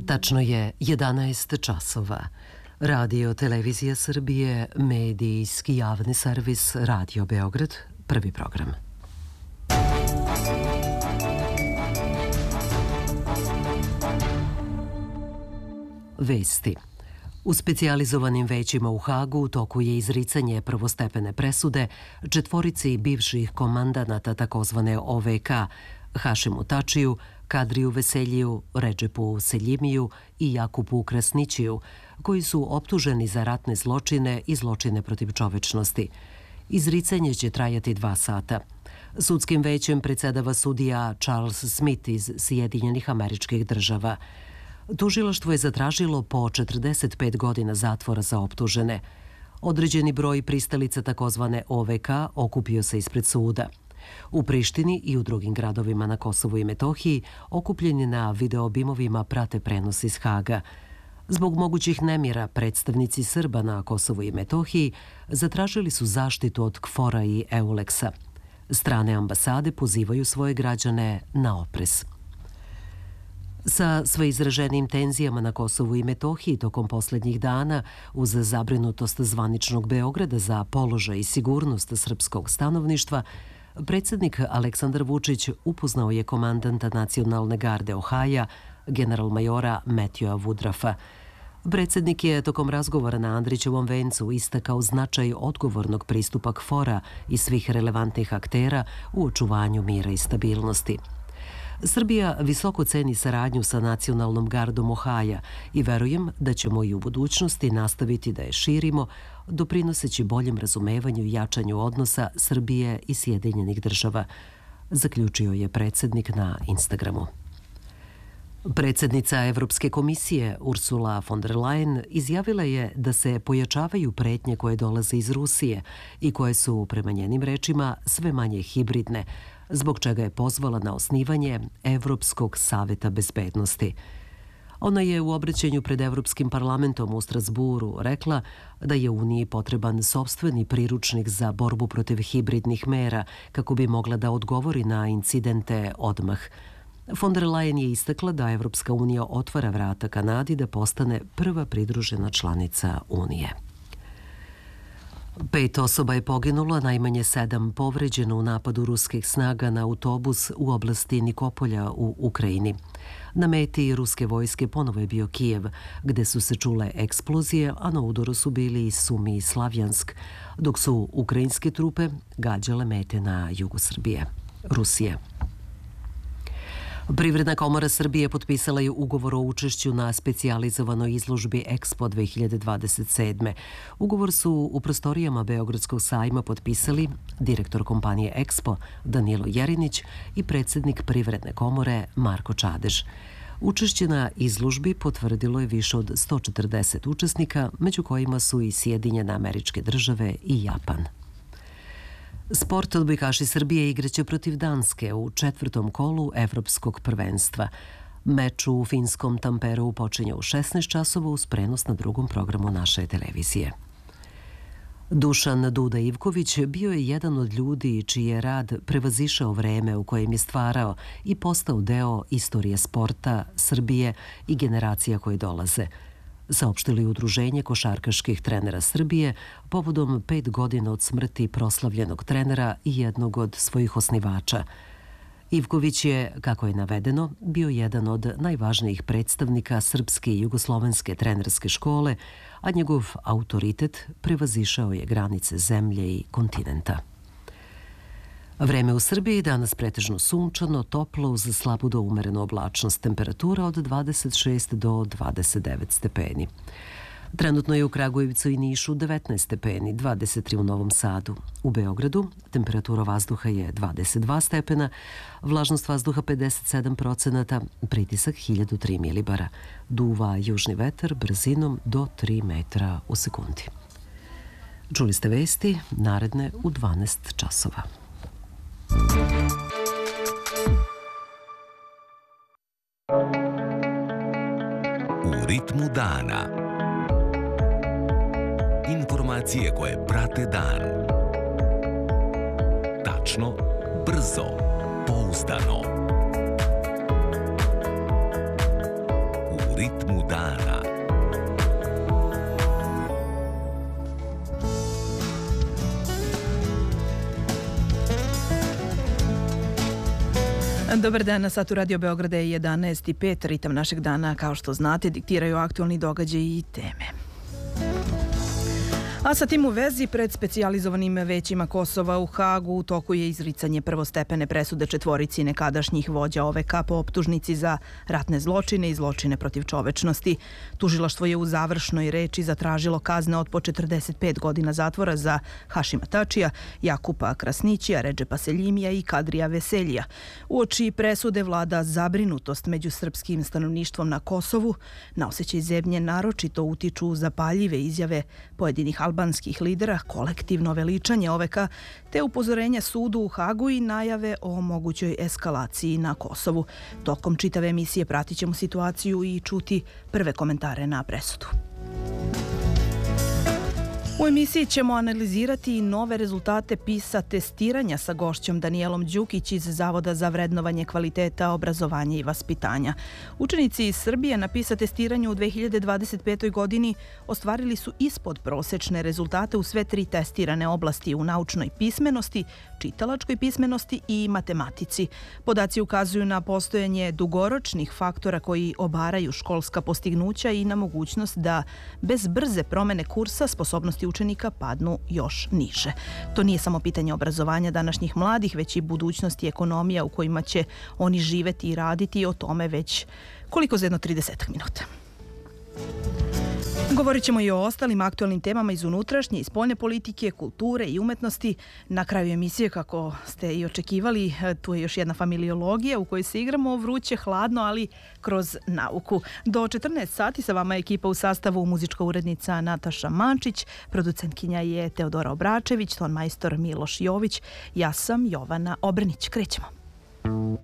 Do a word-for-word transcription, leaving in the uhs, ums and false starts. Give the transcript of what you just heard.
Tačno je jedanaest časova. Radio Televizija Srbije, medijski javni servis Radio Beograd, prvi program. Vesti. U specijalizovanim većima u Hagu u toku je izricanje prvostepene presude četvorici bivših komandanata takozvane O V K, Hašimu Tačiju, Kadriju Veseljiju, Redžepu Seljimiju i Jakupu Krasnićiju, koji su optuženi za ratne zločine i zločine protiv čovečnosti. Izricanje će trajati dva sata. Sudskim većem predsedava sudija Charles Smith iz Sjedinjenih Američkih Država. Tužilaštvo je zatražilo po četrdeset pet godina zatvora za optužene. Određeni broj pristalica takozvane O V K okupio se ispred suda. U Prištini i u drugim gradovima na Kosovu i Metohiji okupljeni na videobimovima prate prenos iz Haga. Zbog mogućih nemira predstavnici Srba na Kosovu i Metohiji zatražili su zaštitu od KFOR-a i EULEX-a. Strane ambasade pozivaju svoje građane na oprez. Sa sve izraženim tenzijama na Kosovu i Metohiji tokom poslednjih dana, uz zabrinutost zvaničnog Beograda za položaj i sigurnost srpskog stanovništva, predsjednik Aleksandar Vučić upoznao je komandanta Nacionalne garde Ohaja, general-majora Matthewa Woodrafa. Predsjednik je tokom razgovora na Andrićevom vencu istakao značaj odgovornog pristupa KFOR-a i svih relevantnih aktera u očuvanju mira i stabilnosti. Srbija visoko ceni saradnju sa Nacionalnom gardom Ohaja i verujem da ćemo i u budućnosti nastaviti da je širimo, doprinoseći boljem razumevanju i jačanju odnosa Srbije i Sjedinjenih Država, zaključio je predsjednik na Instagramu. Predsjednica Evropske komisije Ursula von der Leyen izjavila je da se pojačavaju pretnje koje dolaze iz Rusije i koje su, prema njenim rečima, sve manje hibridne, zbog čega je pozvala na osnivanje Evropskog saveta bezbednosti. Ona je u obraćanju pred Evropskim parlamentom u Strasburu rekla da je Uniji potreban sopstveni priručnik za borbu protiv hibridnih mera kako bi mogla da odgovori na incidente odmah. Von der Leyen je istakla da Evropska unija otvara vrata Kanadi da postane prva pridružena članica Unije. Pet osoba je poginulo, najmanje sedam povređeno u napadu ruskih snaga na autobus u oblasti Nikopolja u Ukrajini. Na meti ruske vojske ponovo je bio Kijev, gde su se čule eksplozije, a na udaru su bili i Sumi i Slavjansk, dok su ukrajinske trupe gađale mete na jugu Srbije, Rusije. Privredna komora Srbije potpisala je ugovor o učešću na specijalizovanoj izložbi Expo dve hiljade dvadeset sedme. Ugovor su u prostorijama Beogradskog sajma potpisali direktor kompanije Expo Danilo Jerinić i predsjednik Privredne komore Marko Čadež. Učešće na izložbi potvrdilo je više od sto četrdeset učesnika, među kojima su i Sjedinjene Američke Države i Japan. Sport odbojkaši Srbije igraće protiv Danske u četvrtom kolu Evropskog prvenstva. Meč u finskom Tampereu počinje u šesnaest časova uz prenos na drugom programu naše televizije. Dušan Duda Ivković bio je jedan od ljudi čiji je rad prevazišao vreme u kojem je stvarao i postao deo istorije sporta Srbije i generacija koje dolaze, saopštili Udruženje košarkaških trenera Srbije povodom pet godina od smrti proslavljenog trenera i jednog od svojih osnivača. Ivković je, kako je navedeno, bio jedan od najvažnijih predstavnika srpske i jugoslovenske trenerske škole, a njegov autoritet prevazišao je granice zemlje i kontinenta. Vreme u Srbiji danas pretežno sunčano, toplo uz slabu do umerenu oblačnost, temperatura od dvadeset šest do dvadeset devet stepeni. Trenutno je u Kragujevcu i Nišu devetnaest stepeni, dvadeset tri u Novom Sadu. U Beogradu temperatura vazduha je dvadeset dva stepena, vlažnost vazduha pedeset sedam procenata, pritisak hiljadu tri milibara. Duva južni vetar brzinom do tri metra u sekundi. Čuli ste vesti, naredne u dvanaest časova. U ritmu dana. Informacije koje prate dan. Tačno, brzo, pouzdano. U ritmu dana. Dobar dan, na satu Radio Beograda je jedanaest i pet. Ritam našeg dana, kao što znate, diktiraju aktualni događaji i teme. A sa tim u vezi, pred specijalizovanim većima Kosova u Hagu u toku je izricanje prvostepene presude četvorici nekadašnjih vođa O V K po optužnici za ratne zločine i zločine protiv čovečnosti. Tužilaštvo je u završnoj reči zatražilo kazne od po četrdeset pet godina zatvora za Hašima Tačija, Jakupa Krasnićija, Redžepa Seljimija i Kadrija Veseljija. Uoči presude vlada zabrinutost među srpskim stanovništvom na Kosovu. Na osjećaj zebnje naročito utiču zapaljive izjave pojedinih albanskih lidera, kolektivno veličanje O V K, te upozorenja sudu u Hagu i najave o mogućoj eskalaciji na Kosovu. Tokom čitave emisije pratit ćemo situaciju i čuti prve komentare na presudu. U emisiji ćemo analizirati nove rezultate PISA testiranja sa gošćom Danijelom Đukić iz Zavoda za vrednovanje kvaliteta obrazovanja i vaspitanja. Učenici iz Srbije na PISA testiranju u dve hiljade dvadeset petoj godini ostvarili su ispod prosečne rezultate u sve tri testirane oblasti u naučnoj pismenosti, čitalačkoj pismenosti i matematici. Podaci ukazuju na postojanje dugoročnih faktora koji obaraju školska postignuća i na mogućnost da bez brze promene kursa sposobnosti učenika padnu još niže. To nije samo pitanje obrazovanja današnjih mladih, već i budućnosti ekonomija u kojima će oni živeti i raditi, i o tome već koliko za jedno trideset minuta. Govorit ćemo i o ostalim aktualnim temama iz unutrašnje i spoljne politike, kulture i umetnosti. Na kraju emisije, kako ste i očekivali, tu je još jedna familiologija u kojoj se igramo vruće, hladno, ali kroz nauku. Do četrnaest sati sa vama je ekipa u sastavu muzička urednica Nataša Mančić, producentkinja je Teodora Obračević, ton majstor Miloš Jović, ja sam Jovana Obrnić. Krećemo.